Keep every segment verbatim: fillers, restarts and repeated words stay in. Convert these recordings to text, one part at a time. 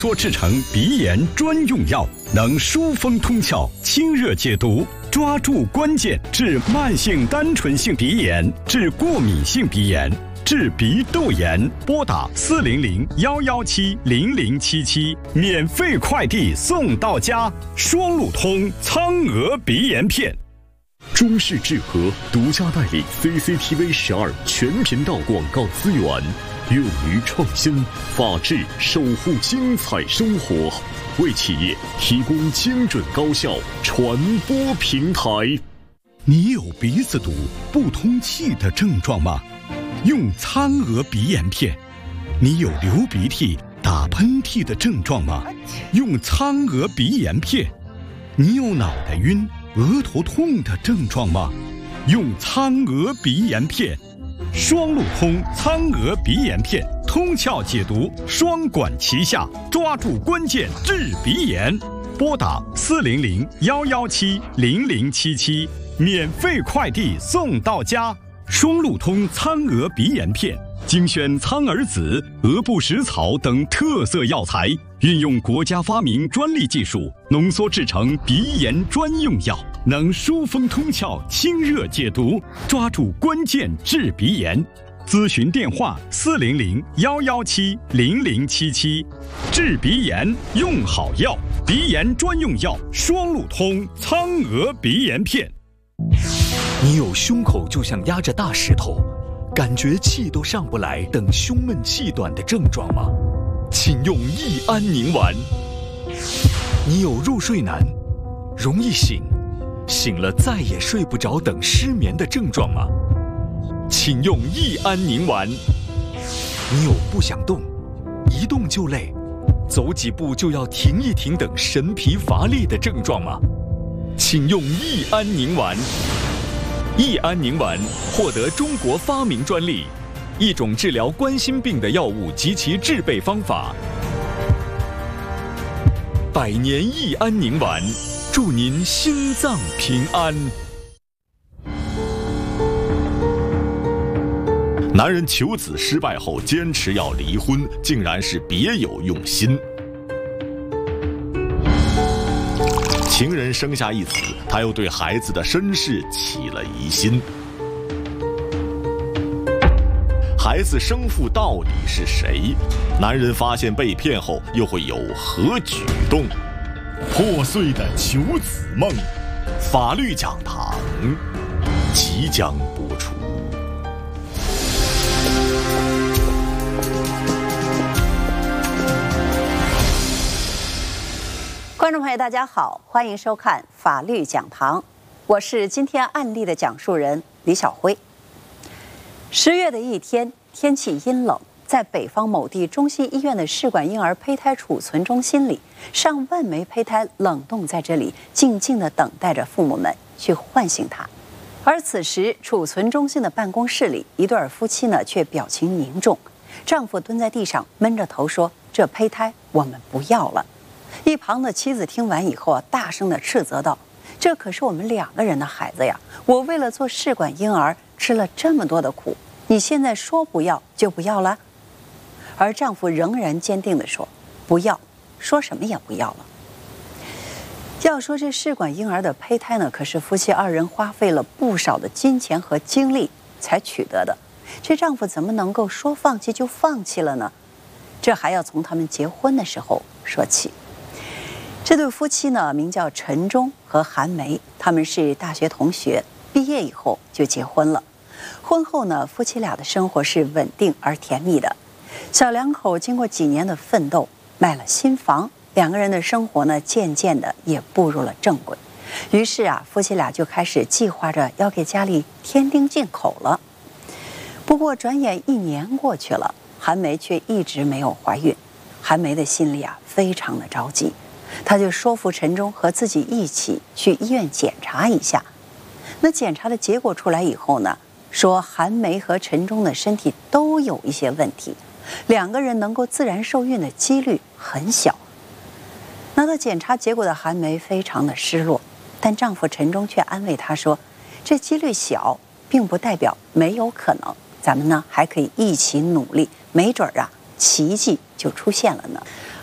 做制成鼻炎专用药，能疏风通窍、清热解毒，抓住关键，治慢性单纯性鼻炎，治过敏性鼻炎，治鼻窦炎。拨打四零零幺幺七零零七七，免费快递送到家。双路通苍娥鼻炎片。 中视智和独家代理 C C T V 十二全频道广告资源。勇于创新，法治守护精彩生活，为企业提供精准高效传播平台。 你有鼻子堵、不通气的症状吗？用苍娥鼻炎片。你有流鼻涕、打喷嚏的症状吗？用苍娥鼻炎片。你有脑袋晕、额头痛的症状吗？用苍娥鼻炎片。双路通苍娥鼻炎片，通窍解毒，双管齐下，抓住关键治鼻炎。拨打四零零幺幺七零零七七，免费快递送到家。双路通苍娥鼻炎片，精选苍耳子、鹅不食草等特色药材，运用国家发明专利技术，浓缩制成鼻炎专用药。能疏风通窍、清热解毒，抓住关键治鼻炎。咨询电话：四零零幺幺七零零七七。治鼻炎用好药，鼻炎专用药双路通苍娥鼻炎片。 你有胸口就像压着大石头，感觉气都上不来等胸闷气短的症状吗？请用益安宁丸。你有入睡难、容易醒。醒了再也睡不着等失眠的症状吗？请用益安宁丸。你有不想动、一动就累、走几步就要停一停等神疲乏力的症状吗？请用益安宁丸。益安宁丸获得中国发明专利，一种治疗冠心病的药物及其制备方法。百年益安宁丸。祝您心脏平安。 男人求子失败后坚持要离婚，竟然是别有用心。情人生下一子，他又对孩子的身世起了疑心。孩子生父到底是谁？男人发现被骗后又会有何举动？破碎的求子梦，法律讲堂即将播出。 观众朋友，大家好，欢迎收看法律讲堂，我是今天案例的讲述人李晓辉。十月的一天，天气阴冷。在北方某地中心医院的试管婴儿胚胎储存中心里，上万枚胚胎冷冻在这里，静静地等待着父母们去唤醒它。而此时，储存中心的办公室里，一对夫妻呢却表情凝重。丈夫蹲在地上，闷着头说：“这胚胎我们不要了。”一旁的妻子听完以后啊，大声地斥责道：“这可是我们两个人的孩子呀！我为了做试管婴儿吃了这么多的苦，你现在说不要就不要了？”而丈夫仍然坚定地说：“不要，说什么也不要了。”要说这试管婴儿的胚胎呢，可是夫妻二人花费了不少的金钱和精力才取得的。这丈夫怎么能够说放弃就放弃了呢？这还要从他们结婚的时候说起。这对夫妻呢，名叫陈忠和韩梅，他们是大学同学，毕业以后就结婚了。婚后呢，夫妻俩的生活是稳定而甜蜜的。小两口经过几年的奋斗，买了新房，两个人的生活呢，渐渐的也步入了正轨。于是啊，夫妻俩就开始计划着要给家里添丁进口了。不过转眼一年过去了，韩梅却一直没有怀孕。韩梅的心里啊，非常的着急，她就说服陈忠和自己一起去医院检查一下。那检查的结果出来以后呢，说韩梅和陈忠的身体都有一些问题，两个人能够自然受孕的几率很小。拿到检查结果的韩梅非常的失落，但丈夫陈忠却安慰她说：“这几率小，并不代表没有可能，咱们呢还可以一起努力，没准儿啊奇迹就出现了呢。”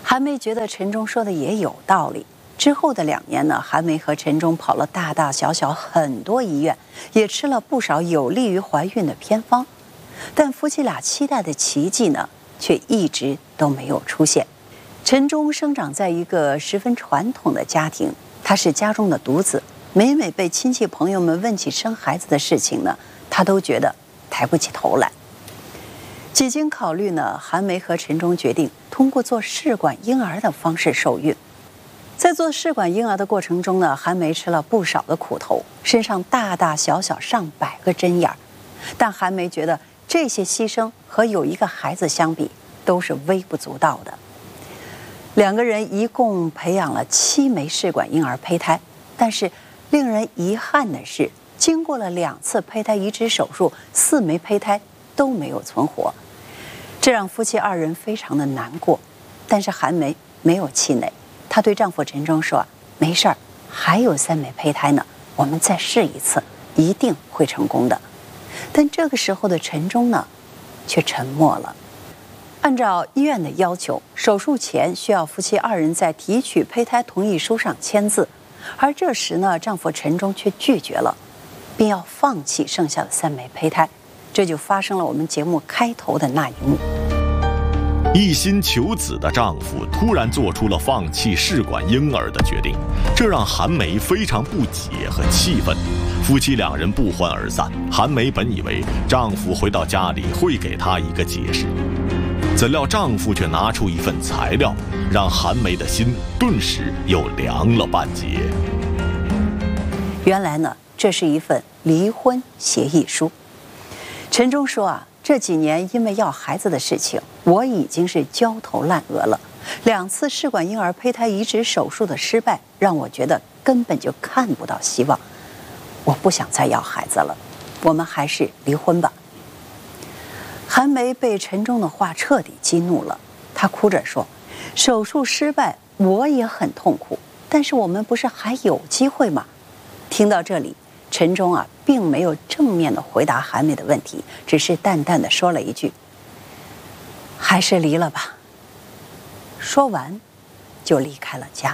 韩梅觉得陈忠说的也有道理。之后的两年呢，韩梅和陈忠跑了大大小小很多医院，也吃了不少有利于怀孕的偏方，但夫妻俩期待的奇迹呢，却一直都没有出现。陈忠生长在一个十分传统的家庭，他是家中的独子，每每被亲戚朋友们问起生孩子的事情呢，他都觉得抬不起头来。几经考虑呢，韩梅和陈忠决定通过做试管婴儿的方式受孕。在做试管婴儿的过程中呢，韩梅吃了不少的苦头，身上大大小小上百个针眼儿，但韩梅觉得这些牺牲和有一个孩子相比都是微不足道的。两个人一共培养了七枚试管婴儿胚胎，但是令人遗憾的是，经过了两次胚胎移植手术，四枚胚胎都没有存活，这让夫妻二人非常的难过。但是韩梅没有气馁，她对丈夫陈忠说：“没事儿，还有三枚胚胎呢，我们再试一次，一定会成功的。”但这个时候的陈忠呢，却沉默了。按照医院的要求，手术前需要夫妻二人在提取胚胎同意书上签字，而这时呢，丈夫陈忠却拒绝了，并要放弃剩下的三枚胚胎。这就发生了我们节目开头的那一幕。 一心求子的丈夫突然做出了放弃试管婴儿的决定，这让韩梅非常不解和气愤。夫妻两人不欢而散。韩梅本以为丈夫回到家里会给她一个解释，怎料丈夫却拿出一份材料，让韩梅的心顿时又凉了半截。 原来呢，这是一份离婚协议书。陈忠说啊，这几年因为要孩子的事情，我已经是焦头烂额了。两次试管婴儿胚胎移植手术的失败，让我觉得根本就看不到希望。我不想再要孩子了，我们还是离婚吧。韩梅被陈忠的话彻底激怒了，她哭着说：“手术失败，我也很痛苦，但是我们不是还有机会吗？”听到这里，陈忠啊，并没有正面的回答韩梅的问题，只是淡淡的说了一句：“还是离了吧。”说完，就离开了家。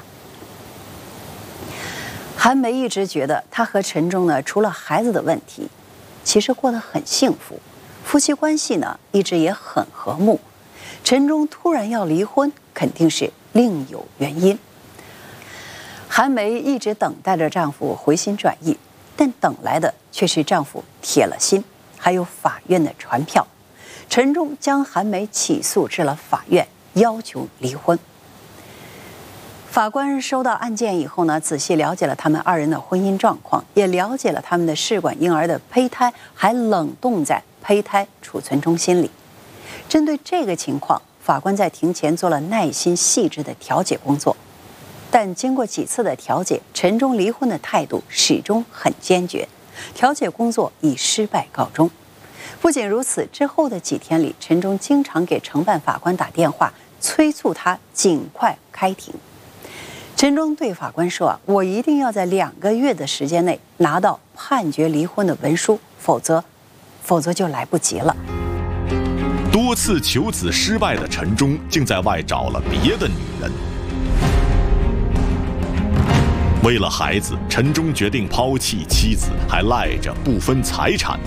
韩梅一直觉得她和陈忠呢，除了孩子的问题，其实过得很幸福，夫妻关系呢一直也很和睦。陈忠突然要离婚，肯定是另有原因。韩梅一直等待着丈夫回心转意，但等来的却是丈夫铁了心，还有法院的传票。陈忠将韩梅起诉至了法院，要求离婚。法官收到案件以后呢，仔细了解了他们二人的婚姻状况，也了解了他们的试管婴儿的胚胎还冷冻在胚胎储存中心里。针对这个情况，法官在庭前做了耐心细致的调解工作。但经过几次的调解，陈忠离婚的态度始终很坚决，调解工作以失败告终。不仅如此，之后的几天里，陈忠经常给承办法官打电话，催促他尽快开庭。陈忠对法官说：“啊，我一定要在两个月的时间内拿到判决离婚的文书，否则，否则就来不及了。” 多次求子失败的陈忠，竟在外找了别的女人。为了孩子，陈忠决定抛弃妻子，还赖着不分财产。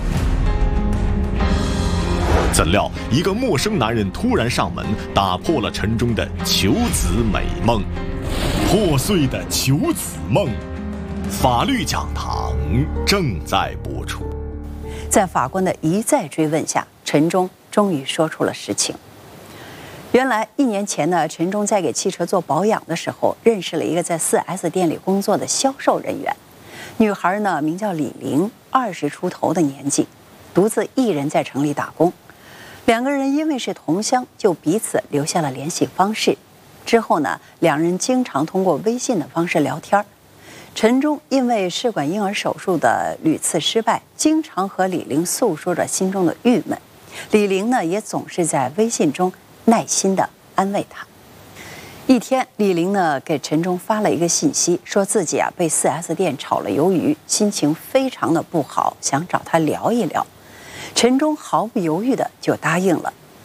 怎料，一个陌生男人突然上门，打破了陈忠的求子美梦。破碎的求子梦，法律讲堂正在播出。 在法官的一再追问下，陈忠终于说出了实情。原来一年前呢，陈忠在给汽车做保养的时候，认识了一个在 四 S 店里工作的销售人员。女孩呢名叫李玲，二十出头的年纪，独自一人在城里打工。两个人因为是同乡，就彼此留下了联系方式。之后呢，两人经常通过微信的方式聊天。陈忠因为试管婴儿手术的屡次失败，经常和李玲诉说着心中的郁闷。李玲呢，也总是在微信中耐心地安慰他。一天，李玲呢给陈忠发了一个信息，说自己啊被 四 S 店炒了鱿鱼，心情非常的不好，想找他聊一聊。陈忠毫不犹豫地就答应了。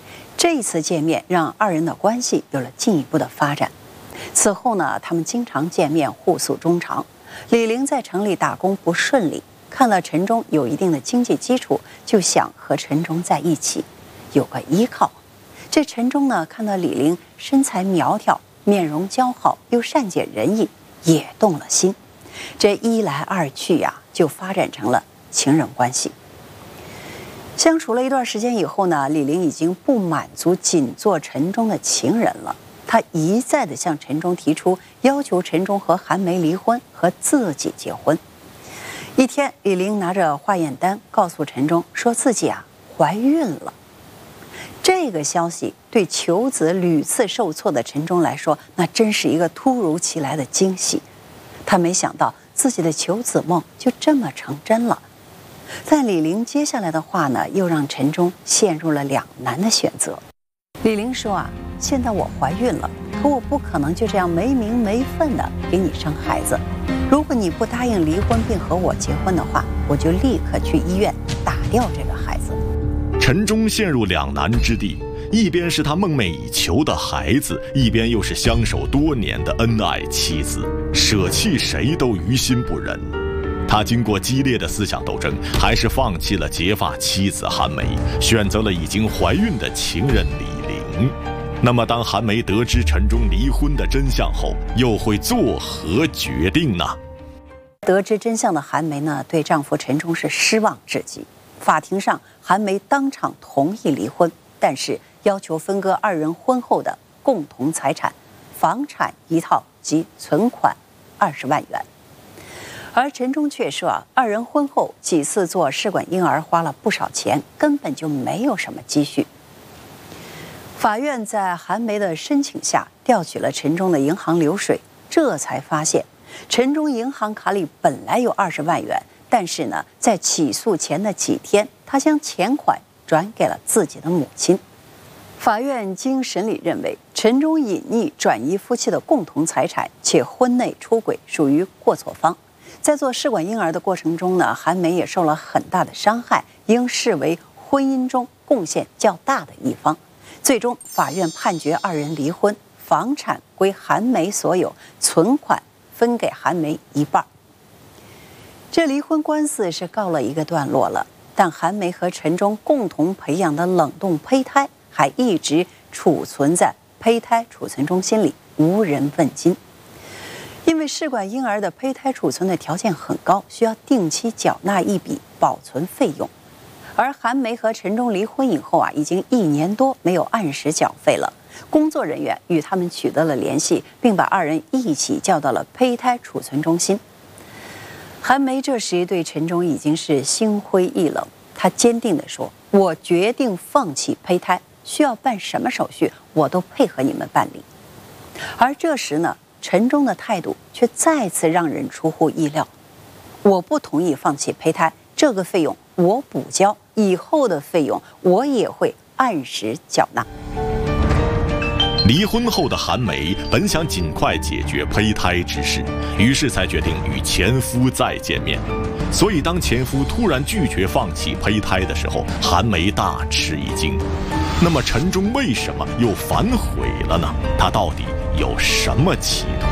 这一次见面让二人的关系有了进一步的发展。此后呢，他们经常见面，互诉衷肠。李玲在城里打工不顺利，看了陈忠有一定的经济基础，就想和陈忠在一起，有个依靠。这陈忠呢，看到李玲身材苗条，面容姣好，又善解人意，也动了心。这一来二去呀、啊，就发展成了情人关系。相处了一段时间以后呢，李玲已经不满足仅做陈忠的情人了，她一再的向陈忠提出要求，陈忠和韩梅离婚，和自己结婚。一天，李玲拿着化验单告诉陈忠，说自己啊怀孕了。这个消息对求子屡次受挫的陈忠来说，那真是一个突如其来的惊喜。他没想到自己的求子梦就这么成真了。但李玲接下来的话呢，又让陈忠陷入了两难的选择。李玲说啊，现在我怀孕了，可我不可能就这样没名没分的给你生孩子。如果你不答应离婚并和我结婚的话，我就立刻去医院打掉这个孩子。 陈忠陷入两难之地，一边是他梦寐以求的孩子，一边又是相守多年的恩爱妻子，舍弃谁都于心不忍。他经过激烈的思想斗争，还是放弃了结发妻子韩梅，选择了已经怀孕的情人李玲。那么当韩梅得知陈忠离婚的真相后，又会作何决定呢？ 得知真相的韩梅呢，对丈夫陈忠是失望至极。法庭上，韩梅当场同意离婚，但是要求分割二人婚后的共同财产，房产一套及存款二十万元。而陈忠却说啊，二人婚后几次做试管婴儿花了不少钱，根本就没有什么积蓄。法院在韩梅的申请下调取了陈忠的银行流水，这才发现陈忠银行卡里本来有二十万元，但是呢，在起诉前的几天，他将钱款转给了自己的母亲。法院经审理认为，陈忠隐匿转移夫妻的共同财产，且婚内出轨，属于过错方。在做试管婴儿的过程中呢，韩梅也受了很大的伤害，应视为婚姻中贡献较大的一方。最终，法院判决二人离婚，房产归韩梅所有，存款分给韩梅一半。这离婚官司是告了一个段落了，但韩梅和陈忠共同培养的冷冻胚胎还一直储存在胚胎储存中心里，无人问津。因为试管婴儿的胚胎储存的条件很高，需要定期缴纳一笔保存费用。而韩梅和陈忠离婚以后啊，已经一年多没有按时缴费了。工作人员与他们取得了联系，并把二人一起叫到了胚胎储存中心。韩梅这时对陈忠已经是心灰意冷，她坚定地说：“我决定放弃胚胎，需要办什么手续，我都配合你们办理。”而这时呢，陈忠的态度却再次让人出乎意料：“我不同意放弃胚胎，这个费用我补交，以后的费用我也会按时缴纳。” 离婚后的韩梅本想尽快解决胚胎之事，于是才决定与前夫再见面。所以当前夫突然拒绝放弃胚胎的时候，韩梅大吃一惊。那么陈忠为什么又反悔了呢？他到底有什么企图？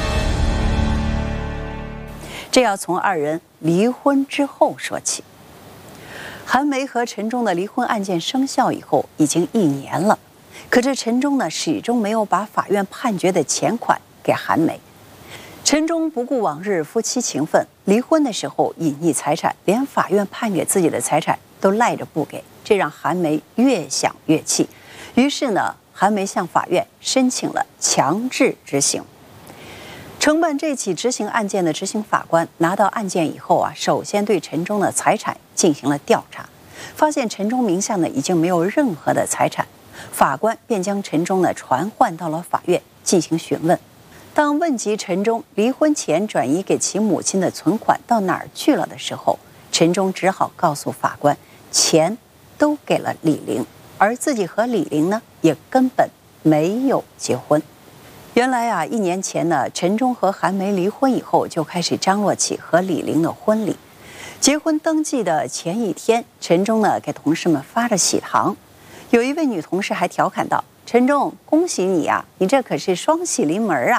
这要从二人离婚之后说起。韩梅和陈忠的离婚案件生效以后已经一年了，可这陈忠呢，始终没有把法院判决的钱款给韩梅。陈忠不顾往日夫妻情分，离婚的时候隐匿财产，连法院判给自己的财产都赖着不给，这让韩梅越想越气。于是呢，韩梅向法院申请了强制执行。承办这起执行案件的执行法官拿到案件以后啊，首先对陈忠的财产进行了调查，发现陈忠名下呢已经没有任何的财产。法官便将陈忠呢传唤到了法院进行询问。当问及陈忠离婚前转移给其母亲的存款到哪儿去了的时候，陈忠只好告诉法官，钱都给了李玲，而自己和李玲呢也根本没有结婚。原来啊，一年前呢，陈忠和韩梅离婚以后，就开始张罗起和李玲的婚礼。结婚登记的前一天，陈忠呢给同事们发了喜糖。 有一位女同事还调侃道：“陈忠，恭喜你啊，你这可是双喜临门啊！